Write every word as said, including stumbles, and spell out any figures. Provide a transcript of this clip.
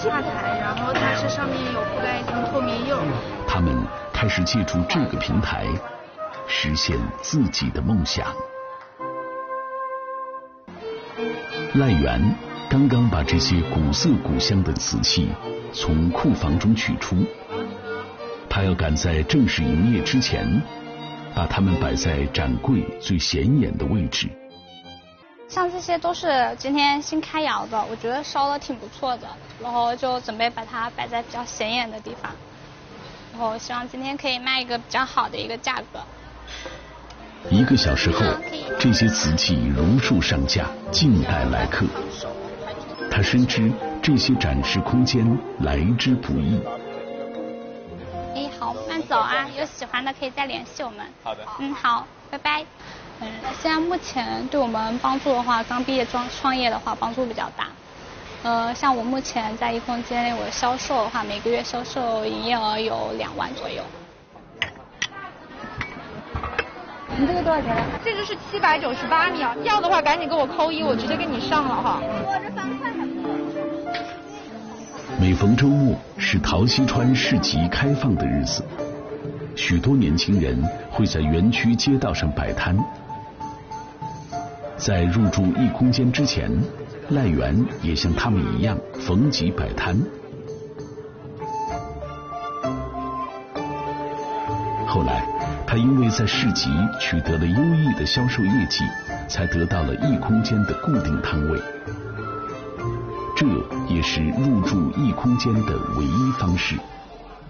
洽谈，然后它是上面有覆盖一层透明釉。 他们开始借助这个平台实现自己的梦想。赖源刚刚把这些古色古香的瓷器从库房中取出，他要赶在正式营业之前，把它们摆在展柜最显眼的位置。 像这些都是今天新开窑的，我觉得烧的挺不错的，然后就准备把它摆在比较显眼的地方，然后希望今天可以卖一个比较好的一个价格。 一个小时后，这些瓷器如数上架，静待来客。他深知这些展示空间来之不易。 哎，好，慢走啊，有喜欢的可以再联系我们。 好的。 嗯，好，拜拜。嗯，现在目前对我们帮助的话，刚毕业创创业的话，帮助比较大。呃，像我目前在一空间内，我的销售的话，每个月销售营业额有两万左右。你这个多少钱？ 这个是七百九十八米啊，要的话赶紧给我扣一，我直接给你上了哈。 我这三块还不够。 每逢周末是陶溪川市集开放的日子，许多年轻人会在园区街道上摆摊。在入驻一空间之前，赖源也像他们一样逢集摆摊。后来他因为在市集取得了优异的销售业绩，才得到了一空间的固定摊位，这也是入驻一空间的唯一方式。